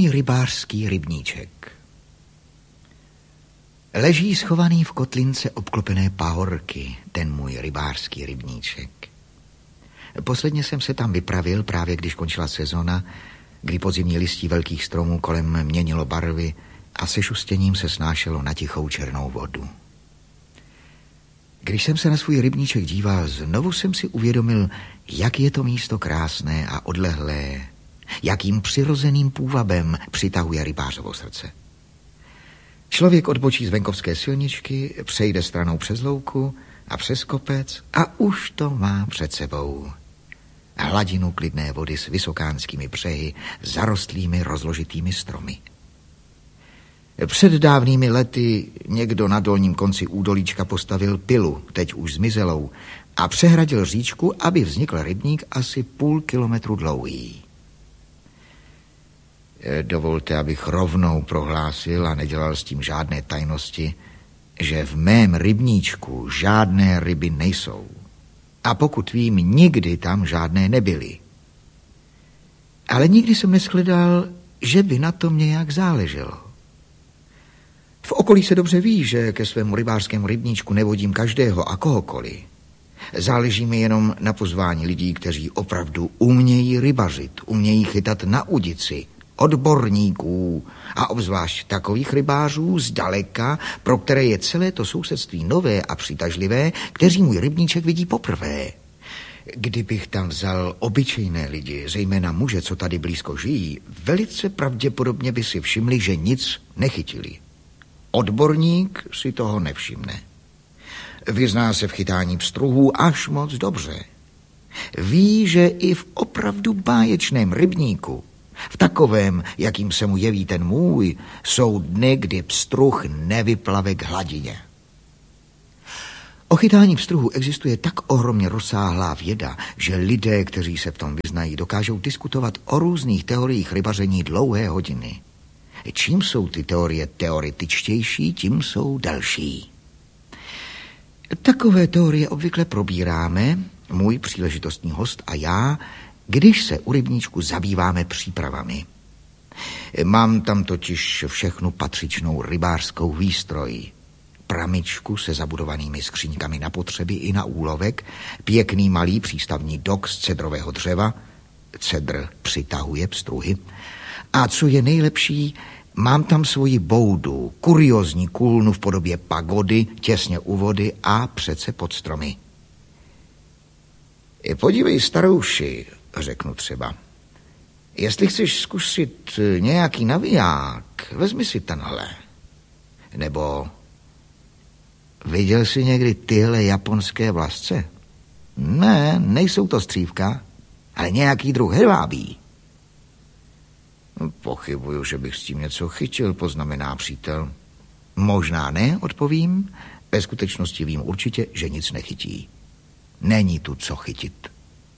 Můj rybářský rybníček. Leží schovaný v kotlince obklopené pahorky, ten můj rybářský rybníček. Posledně jsem se tam vypravil, právě když končila sezona, kdy podzimní listí velkých stromů kolem měnilo barvy a se šustěním se snášelo na tichou černou vodu. Když jsem se na svůj rybníček díval, znovu jsem si uvědomil, jak je to místo krásné a odlehlé, jakým přirozeným půvabem přitahuje rybářovo srdce. Člověk odbočí z venkovské silničky, přejde stranou přes louku a přes kopec a už to má před sebou. Hladinu klidné vody s vysokánskými břehy, zarostlými rozložitými stromy. Před dávnými lety někdo na dolním konci údolíčka postavil pilu, teď už zmizelou, a přehradil říčku, aby vznikl rybník asi 0,5 kilometru dlouhý. Dovolte, abych rovnou prohlásil a nedělal s tím žádné tajnosti, že v mém rybníčku žádné ryby nejsou. A pokud vím, nikdy tam žádné nebyly. Ale nikdy jsem neshledal, že by na tom nějak záleželo. V okolí se dobře ví, že ke svému rybářskému rybníčku nevodím každého a kohokoliv. Záleží mi jenom na pozvání lidí, kteří opravdu umějí rybařit, umějí chytat na udici, odborníků a obzvlášť takových rybářů zdaleka, pro které je celé to sousedství nové a přitažlivé, kteří můj rybníček vidí poprvé. Kdybych tam vzal obyčejné lidi, zejména muže, co tady blízko žijí, velice pravděpodobně by si všimli, že nic nechytili. Odborník si toho nevšimne. Vyzná se v chytání pstruhů až moc dobře. Ví, že i v opravdu báječném rybníku, v takovém, jakým se mu jeví ten můj, jsou dny, kdy pstruh nevyplave k hladině. O chytání pstruhu existuje tak ohromně rozsáhlá věda, že lidé, kteří se v tom vyznají, dokážou diskutovat o různých teoriích rybaření dlouhé hodiny. Čím jsou ty teorie teoretičtější, tím jsou delší. Takové teorie obvykle probíráme, můj příležitostný host a já, když se u rybníčku zabýváme přípravami. Mám tam totiž všechnu patřičnou rybářskou výstroj. Pramičku se zabudovanými skříňkami na potřeby i na úlovek, pěkný malý přístavní dok z cedrového dřeva, cedr přitahuje pstruhy, a co je nejlepší, mám tam svoji boudu, kuriózní kůlnu v podobě pagody, těsně u vody a přece pod stromy. Podívej, starouši, řeknu třeba, jestli chceš zkusit nějaký naviják, vezmi si tenhle. Nebo viděl jsi někdy tyhle japonské vlasce? Ne, nejsou to střívka, ale nějaký druh hedvábí. Pochybuju, že bych s tím něco chytil, poznamená přítel. Možná ne, odpovím. Ve skutečnosti vím určitě, že nic nechytí. Není tu co chytit.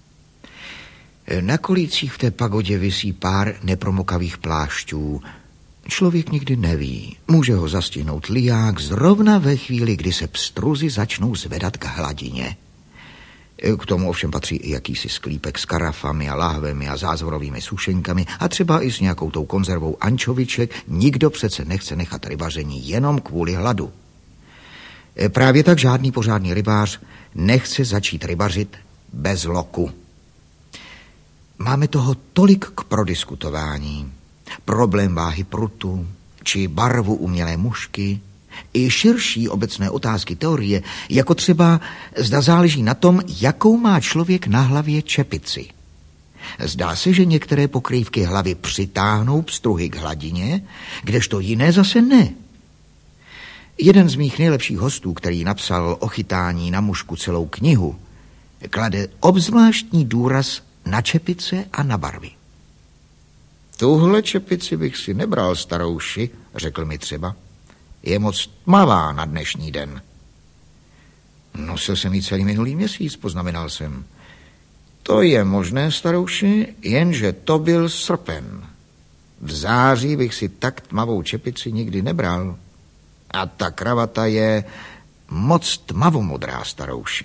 Na kolících v té pagodě visí pár nepromokavých plášťů. Člověk nikdy neví. Může ho zastihnout liják zrovna ve chvíli, kdy se pstruzy začnou zvedat k hladině. K tomu ovšem patří i jakýsi sklípek s karafami a láhvemi a zázvorovými sušenkami a třeba i s nějakou tou konzervou ančoviček. Nikdo přece nechce nechat rybaření jenom kvůli hladu. Právě tak žádný pořádný rybář nechce začít rybařit bez loku. Máme toho tolik k prodiskutování. Problém váhy prutu, či barvu umělé mušky, i širší obecné otázky teorie, jako třeba zda záleží na tom, jakou má člověk na hlavě čepici. Zdá se, že některé pokrývky hlavy přitáhnou pstruhy k hladině, kdežto jiné zase ne. Jeden z mých nejlepších hostů, který napsal o chytání na mušku celou knihu, klade obzvláštní důraz na čepice a na barvy. Tuhle čepici bych si nebral, starouši, řekl mi třeba. Je moc tmavá na dnešní den. Nosil jsem ji celý minulý měsíc, poznamenal jsem. To je možné, starouši, jenže to byl srpen. V září bych si tak tmavou čepici nikdy nebral. A ta kravata je moc tmavomodrá, starouši.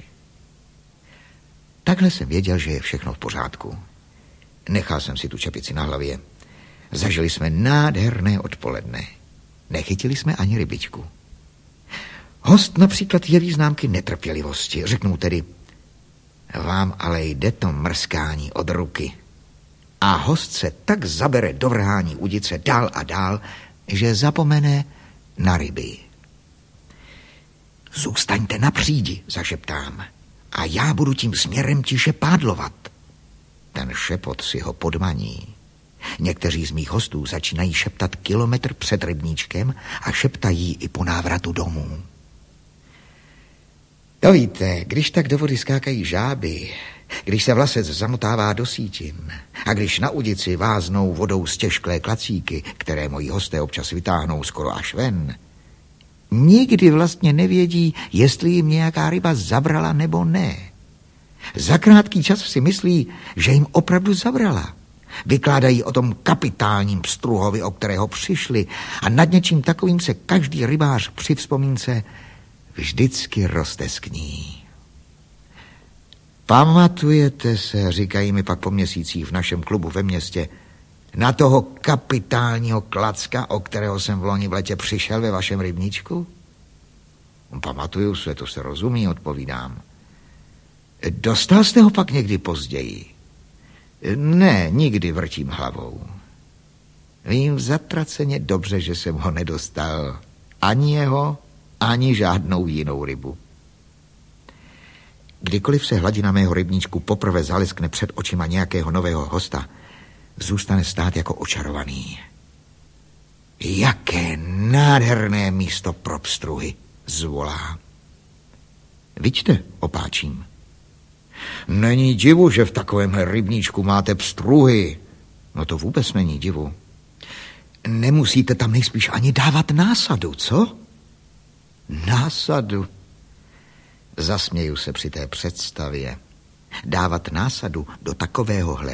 Takhle jsem věděl, že je všechno v pořádku. Nechal jsem si tu čepici na hlavě. Zažili jsme nádherné odpoledne. Nechytili jsme ani rybičku. Host například jeví známky netrpělivosti. Řeknu mu tedy, vám ale jde to mrskání od ruky. A host se tak zabere do vrhání udice dál a dál, že zapomene na ryby. Zůstaňte na přídi, zašeptám, a já budu tím směrem tiše pádlovat. Ten šepot si ho podmaní. Někteří z mých hostů začínají šeptat kilometr před rybníčkem a šeptají i po návratu domů. To víte, když tak do vody skákají žáby, když se vlasec zamotává do sítin a když na udici váznou vodou stěžklé klacíky, které moji hosté občas vytáhnou skoro až ven, nikdy vlastně nevědí, jestli jim nějaká ryba zabrala nebo ne. Za krátký čas si myslí, že jim opravdu zabrala. Vykládají o tom kapitálním pstruhovi, o kterého přišli, a nad něčím takovým se každý rybář při vzpomínce vždycky rozteskní. Pamatujete se, říkají mi pak po měsících v našem klubu ve městě, na toho kapitálního klacka, o kterého jsem v loni v letě přišel ve vašem rybníčku? Pamatuju se, to se rozumí, odpovídám. Dostal jste ho pak někdy později? Ne, nikdy, vrtím hlavou. Vím zatraceně dobře, že jsem ho nedostal. Ani jeho, ani žádnou jinou rybu. Kdykoliv se hladina mého rybníčku poprvé zaleskne před očima nějakého nového hosta, zůstane stát jako očarovaný. Jaké nádherné místo pro pstruhy, zvolá. Viďte, opáčím. Není divu, že v takovémhle rybníčku máte pstruhy. No to vůbec není divu. Nemusíte tam nejspíš ani dávat násadu, co? Násadu? Zasměju se při té představě. Dávat násadu do takovéhohle